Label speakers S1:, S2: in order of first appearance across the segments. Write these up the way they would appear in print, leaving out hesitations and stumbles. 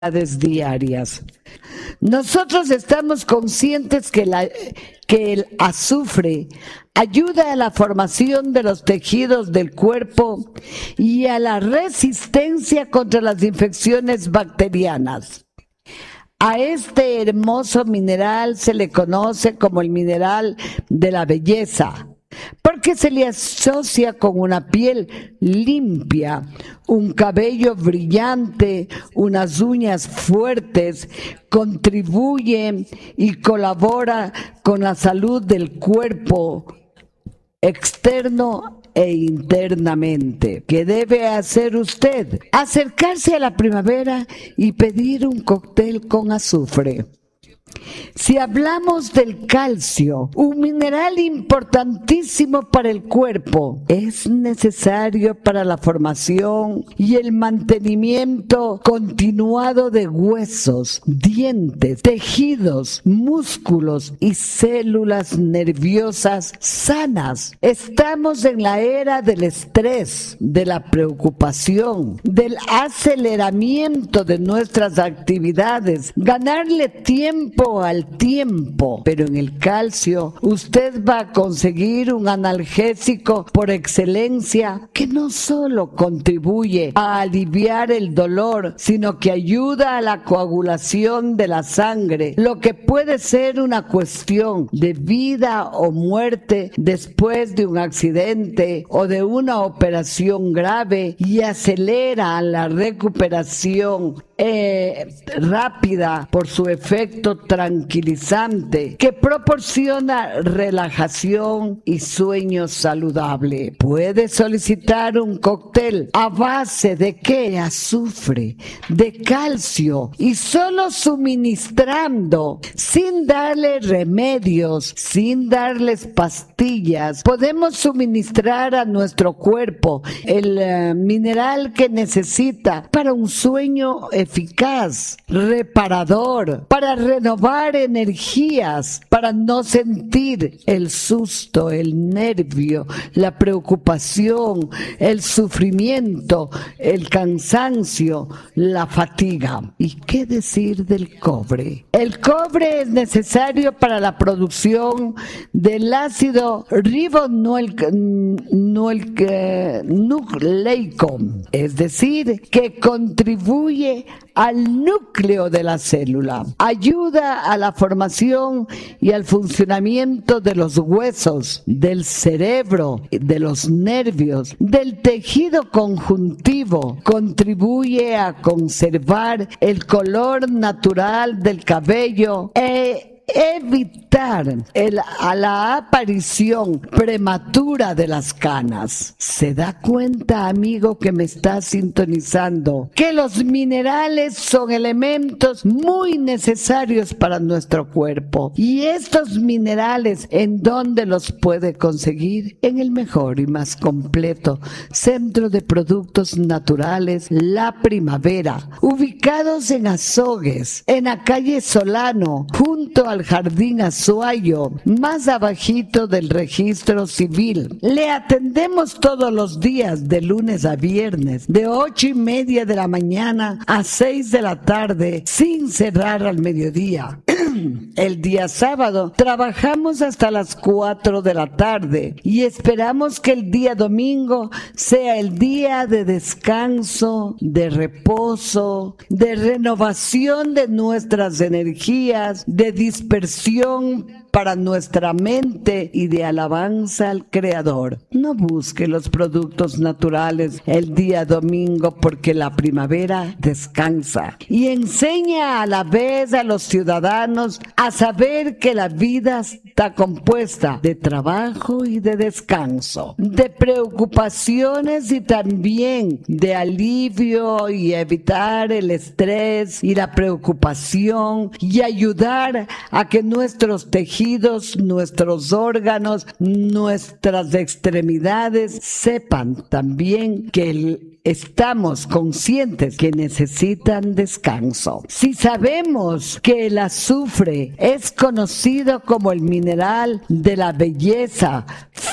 S1: diarias. Nosotros estamos conscientes que el azufre ayuda a la formación de los tejidos del cuerpo y a la resistencia contra las infecciones bacterianas. A este hermoso mineral se le conoce como el mineral de la belleza, porque se le asocia con una piel limpia, un cabello brillante, unas uñas fuertes, contribuye y colabora con la salud del cuerpo externo e internamente. ¿Qué debe hacer usted? Acercarse a la primavera y pedir un cóctel con azufre. Si hablamos del calcio, un mineral importantísimo para el cuerpo, es necesario para la formación y el mantenimiento continuado de huesos, dientes, tejidos, músculos y células nerviosas sanas. Estamos en la era del estrés, de la preocupación, del aceleramiento de nuestras actividades, ganarle tiempo al tiempo, pero en el calcio usted va a conseguir un analgésico por excelencia que no solo contribuye a aliviar el dolor, sino que ayuda a la coagulación de la sangre, lo que puede ser una cuestión de vida o muerte después de un accidente o de una operación grave, y acelera la recuperación rápida por su efecto tranquilizante que proporciona relajación y sueño saludable. Puede solicitar un cóctel a base de ¿qué? Azufre, de calcio, y solo suministrando, sin darle remedios, sin darles pastillas, podemos suministrar a nuestro cuerpo el mineral que necesita para un sueño eficaz, reparador, para renovar energías, para no sentir el susto, el nervio, la preocupación, el sufrimiento, el cansancio, la fatiga. ¿Y qué decir del cobre? El cobre es necesario para la producción del ácido ribonucleico, es decir, que contribuye al núcleo de la célula, ayuda a la formación y al funcionamiento de los huesos, del cerebro, de los nervios, del tejido conjuntivo, contribuye a conservar el color natural del cabello e evitar la aparición prematura de las canas. ¿Se da cuenta, amigo que me está sintonizando, que los minerales son elementos muy necesarios para nuestro cuerpo? Y estos minerales, ¿en dónde los puede conseguir? En el mejor y más completo centro de productos naturales La Primavera, ubicados en Azogues, en la calle Solano, junto al Jardín Azuayo, más abajito del registro civil. Le atendemos todos los días de lunes a viernes, de 8:30 de la mañana a 6 de la tarde, sin cerrar al mediodía. El día sábado trabajamos hasta las 4 de la tarde y esperamos que el día domingo sea el día de descanso, de reposo, de renovación de nuestras energías, de dispersión para nuestra mente y de alabanza al Creador. No busque los productos naturales el día domingo, porque la primavera descansa y enseña a la vez a los ciudadanos a saber que la vida está compuesta de trabajo y de descanso, de preocupaciones y también de alivio, y evitar el estrés y la preocupación, y ayudar a que nuestros tejidos, nuestros órganos, nuestras extremidades sepan también que estamos conscientes que necesitan descanso. Si sabemos que el azufre es conocido como el mineral de la belleza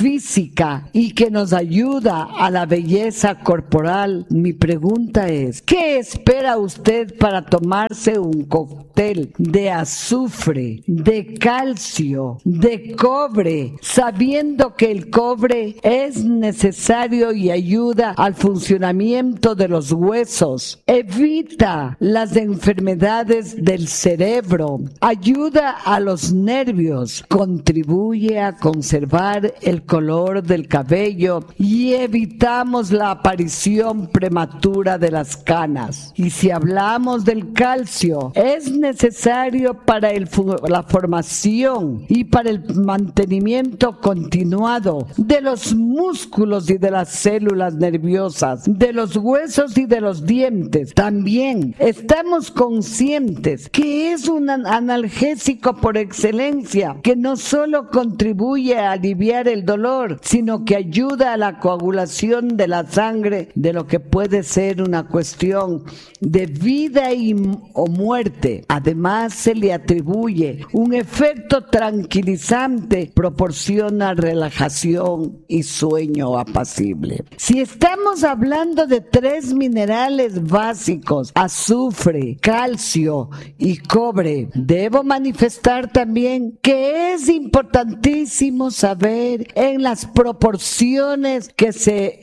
S1: física y que nos ayuda a la belleza corporal, mi pregunta es, ¿qué espera usted para tomarse un cóctel de azufre, de calcio, de cobre, sabiendo que el cobre es necesario y ayuda al funcionamiento de los huesos, evita las enfermedades del cerebro, ayuda a los nervios, contribuye a conservar el color del cabello y evitamos la aparición prematura de las canas? Y si hablamos del calcio, es necesario para la formación y para el mantenimiento continuado de los músculos y de las células nerviosas, de los huesos y de los dientes. También estamos conscientes que es un analgésico por excelencia, que no solo contribuye a aliviar el dolor, sino que ayuda a la coagulación de la sangre, de lo que puede ser una cuestión de vida o muerte. Además, se le atribuye un efecto tranquilizante, proporciona relajación y sueño apacible. Si estamos hablando de 3 minerales básicos, azufre, calcio y cobre, debo manifestar también que es importantísimo saber en las proporciones que se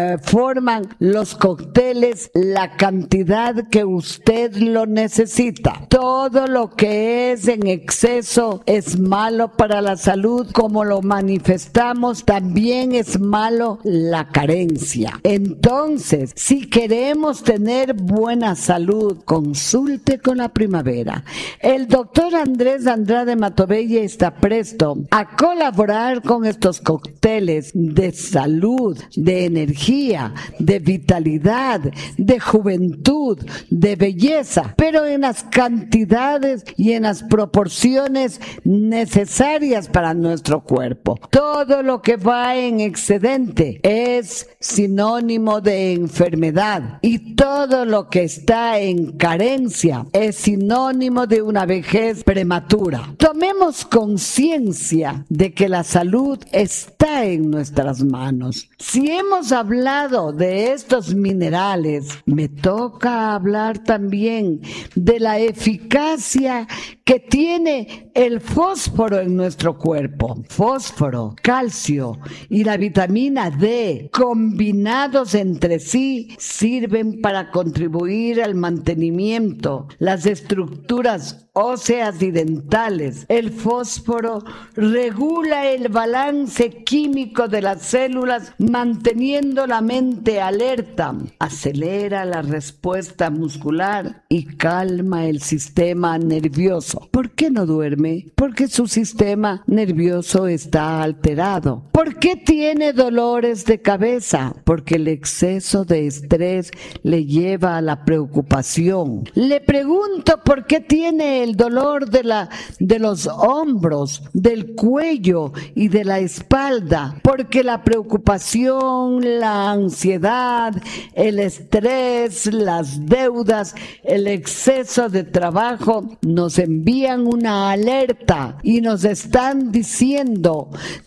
S1: forman los cócteles la cantidad que usted lo necesita. Todo lo que es en exceso es malo para la salud, como lo manifestamos, también es malo la carencia. Entonces, si queremos tener buena salud, consulte con la primavera. El doctor Andrés Andrade Matovelle está presto a colaborar con estos cócteles de salud, de energía, de vitalidad, de juventud, de belleza, pero en las cantidades y en las proporciones necesarias para nuestro cuerpo. Todo lo que va en excedente es sinónimo de enfermedad y todo lo que está en carencia es sinónimo de una vejez prematura. Tomemos conciencia de que la salud está en nuestras manos. Si hemos hablado de estos minerales, me toca hablar también de la eficacia que tiene el fósforo en nuestro cuerpo. Fósforo, calcio y la vitamina D, combinados entre sí, sirven para contribuir al mantenimiento, las estructuras óseas y dentales. El fósforo regula el balance químico de las células, manteniendo la mente alerta, acelera la respuesta muscular y calma el sistema nervioso. ¿Por qué no duerme? Porque su sistema nervioso está alterado. ¿Por qué tiene dolores de cabeza? Porque el exceso de estrés le lleva a la preocupación. Le pregunto por qué tiene el dolor de los hombros, del cuello y de la espalda. Porque la preocupación, la ansiedad, el estrés, las deudas, el exceso de trabajo nos envían una alerta y nos están diciendo: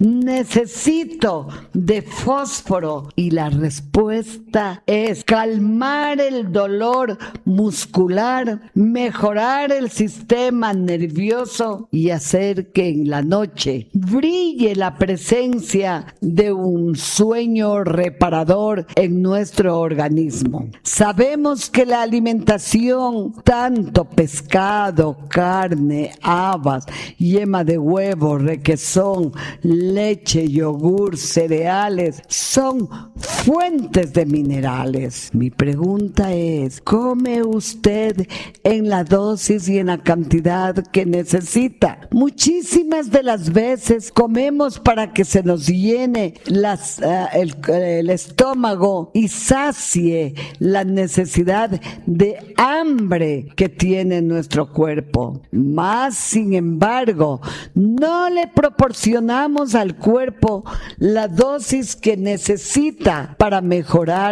S1: necesito de fósforo, y la respuesta es calmar el dolor muscular, mejorar el sistema nervioso y hacer que en la noche brille la presencia de un sueño reparador en nuestro organismo. Sabemos que la alimentación, tanto pescado, carne, habas, yema de huevo, requesón, leche, yogur, cereales, son fuentes de minerales. Mi pregunta es: ¿come usted en la dosis y en la cantidad que necesita? Muchísimas de las veces comemos para que se nos llene el estómago y sacie la necesidad de hambre que tiene nuestro cuerpo. Más, sin embargo, no le proporcionamos al cuerpo la dosis que necesita para mejorar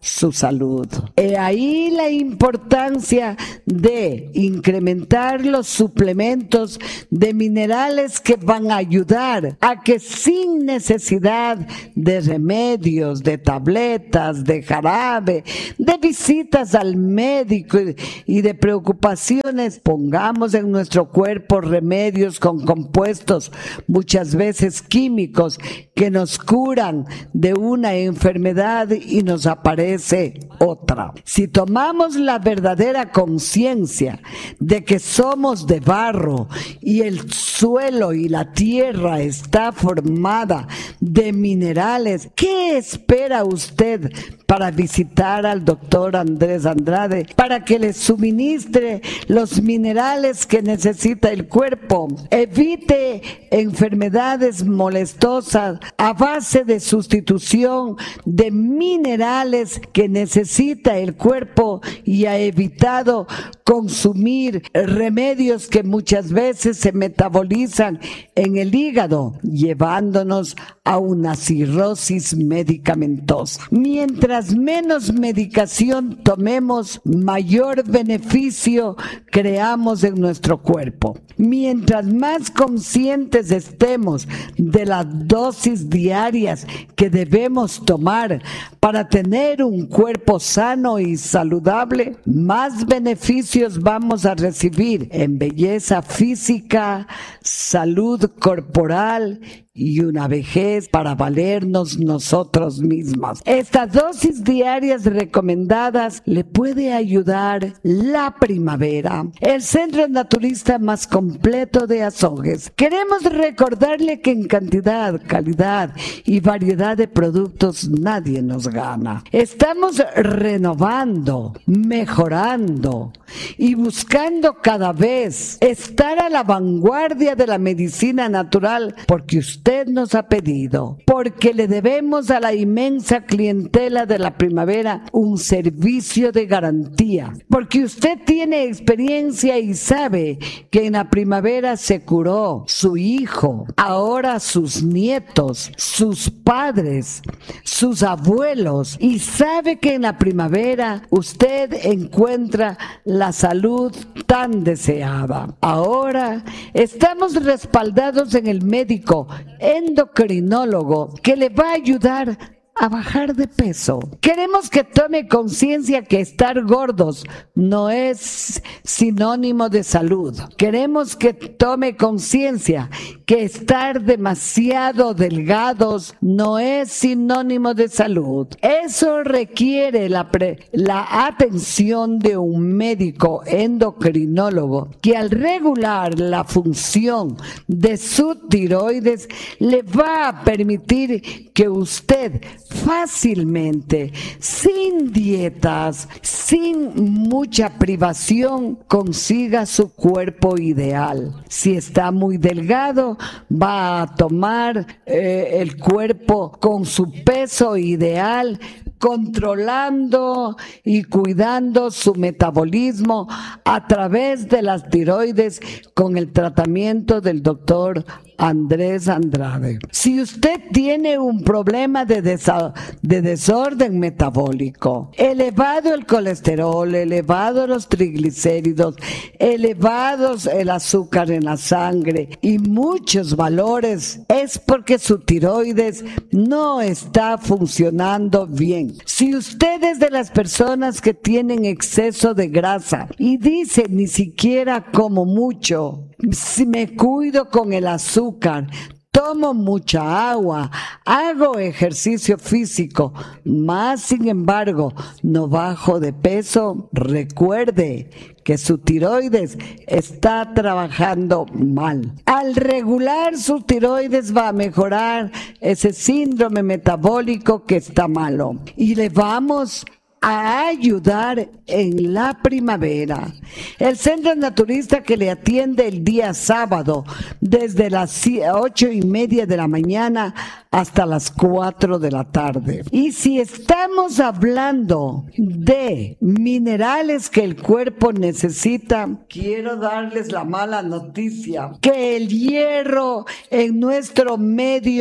S1: su salud. He ahí la importancia de incrementar los suplementos de minerales que van a ayudar a que sin necesidad de remedios, de tabletas, de jarabe, de visitas al médico y de preocupaciones, pongamos en nuestro cuerpo remedios con compuestos muchas veces químicos que nos curan de una enfermedad y nos aparece otra. Si tomamos la verdadera conciencia de que somos de barro y el suelo y la tierra está formada de minerales, ¿qué espera usted para visitar al doctor Andrés Andrade para que le suministre los minerales que necesita el cuerpo? Evite enfermedades molestosas a base de sustitución de minerales que necesita el cuerpo y ha evitado consumir remedios que muchas veces se metabolizan en el hígado, llevándonos a una cirrosis medicamentosa. Mientras menos medicación tomemos, mayor beneficio creamos en nuestro cuerpo. Mientras más conscientes estemos de las dosis diarias que debemos tomar para tener un cuerpo sano y saludable, más beneficios vamos a recibir en belleza física, salud corporal y una vejez para valernos nosotros mismos. Estas dosis diarias recomendadas le puede ayudar la primavera, el centro naturista más completo de Azogues. Queremos recordarle que en cantidad, calidad y variedad de productos nadie nos gana. Estamos renovando, mejorando y buscando cada vez estar a la vanguardia de la medicina natural porque usted nos ha pedido, porque le debemos a la inmensa clientela de la primavera un servicio de garantía, porque usted tiene experiencia y sabe que en la primavera se curó su hijo, ahora sus nietos, sus padres, sus abuelos, y sabe que en la primavera usted encuentra la salud tan deseada. Ahora estamos respaldados en el médico endocrinólogo que le va a ayudar a bajar de peso. Queremos que tome conciencia que estar gordos no es sinónimo de salud. Queremos que tome conciencia que estar demasiado delgados no es sinónimo de salud. Eso requiere la atención de un médico endocrinólogo que al regular la función de su tiroides le va a permitir que usted fácilmente, sin dietas, sin mucha privación, consiga su cuerpo ideal. Si está muy delgado, va a tomar el cuerpo con su peso ideal, controlando y cuidando su metabolismo a través de las tiroides con el tratamiento del doctor Andrés Andrade. Si usted tiene un problema de desorden metabólico, elevado el colesterol, elevado los triglicéridos, elevados el azúcar en la sangre y muchos valores, es porque su tiroides no está funcionando bien. Si usted es de las personas que tienen exceso de grasa y dice ni siquiera como mucho, si me cuido con el azúcar, tomo mucha agua, hago ejercicio físico, más sin embargo no bajo de peso, recuerde que su tiroides está trabajando mal. Al regular su tiroides va a mejorar ese síndrome metabólico que está malo y le vamos a ayudar en la primavera. El centro naturista que le atiende el día sábado desde las 8:30 de la mañana hasta las 4 de la tarde. Y si estamos hablando de minerales que el cuerpo necesita, quiero darles la mala noticia que el hierro en nuestro medio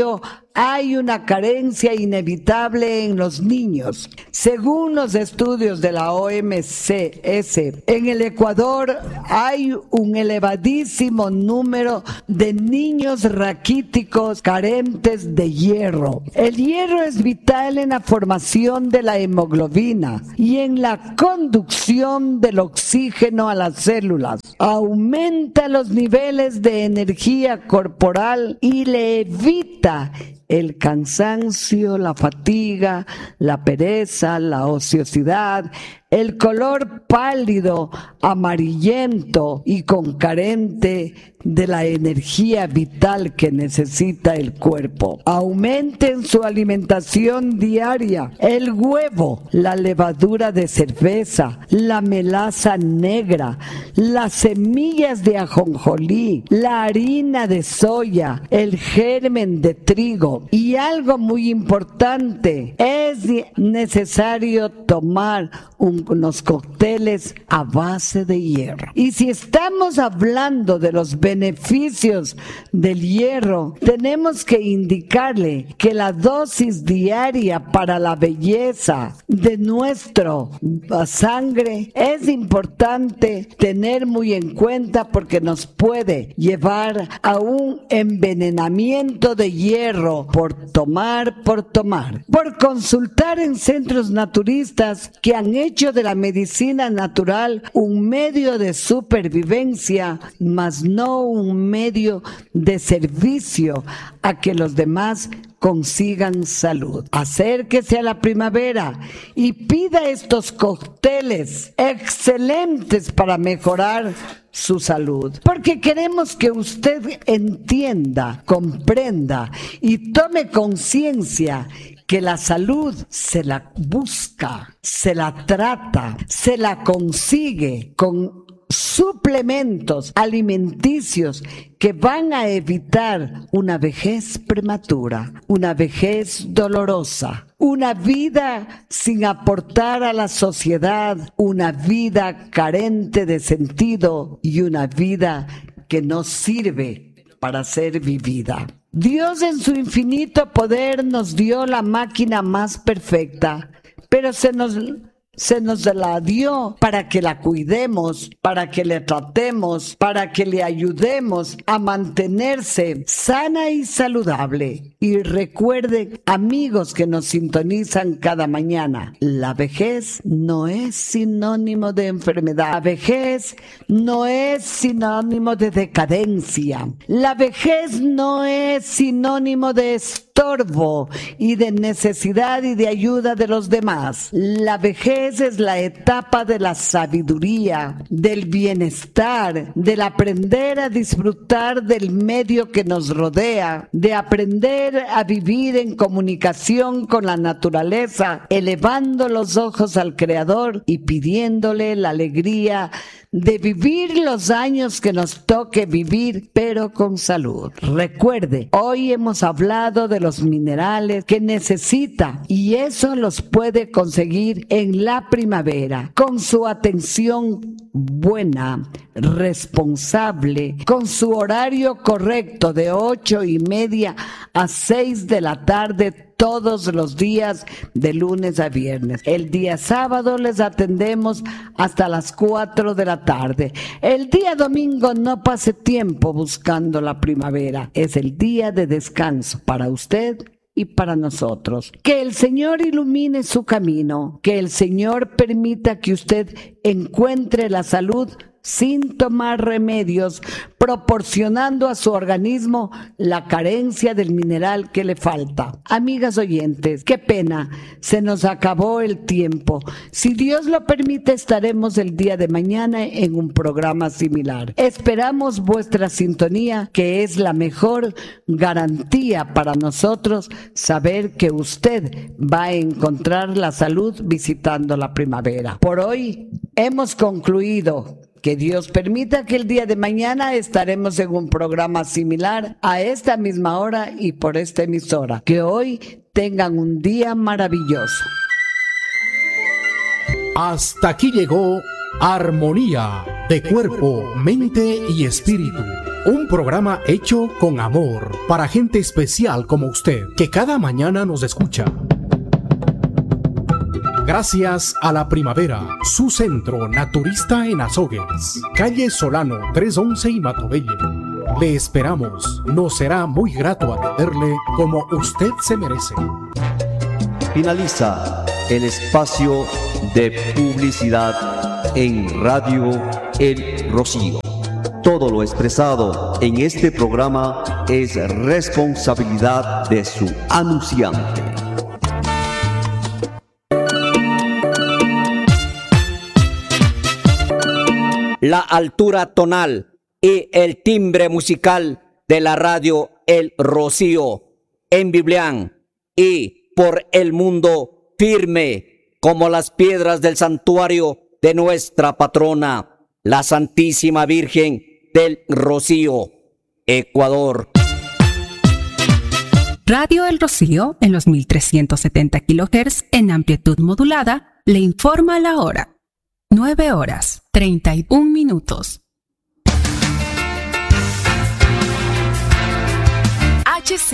S1: hay una carencia inevitable en los niños. Según los estudios de la OMS, en el Ecuador hay un elevadísimo número de niños raquíticos carentes de hierro. El hierro es vital en la formación de la hemoglobina y en la conducción del oxígeno a las células. Aumenta los niveles de energía corporal y le evita el cansancio, la fatiga, la pereza, la ociosidad, el color pálido, amarillento y con carente de la energía vital que necesita el cuerpo. Aumenten su alimentación diaria. El huevo, la levadura de cerveza, la melaza negra, las semillas de ajonjolí, la harina de soya, el germen de trigo. Y algo muy importante, es necesario tomar unos cócteles a base de hierro. Y si estamos hablando de los beneficios del hierro, tenemos que indicarle que la dosis diaria para la belleza de nuestra sangre es importante tener muy en cuenta, porque nos puede llevar a un envenenamiento de hierro por tomar. Por consultar en centros naturistas que han hecho de la medicina natural un medio de supervivencia, mas no un medio de servicio a que los demás consigan salud. Acérquese a la primavera y pida estos cócteles excelentes para mejorar su salud, porque queremos que usted entienda, comprenda y tome conciencia que la salud se la busca, se la trata, se la consigue con suplementos alimenticios que van a evitar una vejez prematura, una vejez dolorosa, una vida sin aportar a la sociedad, una vida carente de sentido y una vida que no sirve para ser vivida. Dios en su infinito poder nos dio la máquina más perfecta, pero se nos la dio para que la cuidemos, para que le tratemos, para que le ayudemos a mantenerse sana y saludable. Y recuerden, amigos que nos sintonizan cada mañana, la vejez no es sinónimo de enfermedad. La vejez no es sinónimo de decadencia. La vejez no es sinónimo de estorbo y de necesidad y de ayuda de los demás. La vejez es la etapa de la sabiduría, del bienestar, del aprender a disfrutar del medio que nos rodea, de aprender a vivir en comunicación con la naturaleza, elevando los ojos al Creador y pidiéndole la alegría de vivir los años que nos toque vivir, pero con salud. Recuerde, hoy hemos hablado de los minerales que necesita, y eso los puede conseguir en la primavera, con su atención buena, responsable, con su horario correcto de 8:30 a 6 de la tarde, todos los días de lunes a viernes. El día sábado les atendemos hasta las 4 de la tarde. El día domingo no pase tiempo buscando la primavera. Es el día de descanso para usted y para nosotros. Que el Señor ilumine su camino, que el Señor permita que usted encuentre la salud sin tomar remedios, proporcionando a su organismo la carencia del mineral que le falta. Amigas oyentes, qué pena, se nos acabó el tiempo. Si Dios lo permite, estaremos el día de mañana en un programa similar. Esperamos vuestra sintonía, que es la mejor garantía para nosotros saber que usted va a encontrar la salud visitando la primavera. Por hoy hemos concluido. Que Dios permita que el día de mañana estaremos en un programa similar a esta misma hora y por esta emisora. Que hoy tengan un día maravilloso.
S2: Hasta aquí llegó Armonía de cuerpo, mente y espíritu. Un programa hecho con amor para gente especial como usted, que cada mañana nos escucha. Gracias a La Primavera, su centro naturista en Azogues, calle Solano 311 y Matobelle. Le esperamos, nos será muy grato atenderle como usted se merece.
S3: Finaliza el espacio de publicidad en Radio El Rocío. Todo lo expresado en este programa es responsabilidad de su anunciante.
S4: La altura tonal y el timbre musical de la radio El Rocío en Biblián y por el mundo, firme como las piedras del santuario de nuestra patrona, la Santísima Virgen del Rocío, Ecuador.
S5: Radio El Rocío en los 1370 kHz en amplitud modulada le informa la hora. 9:31. HC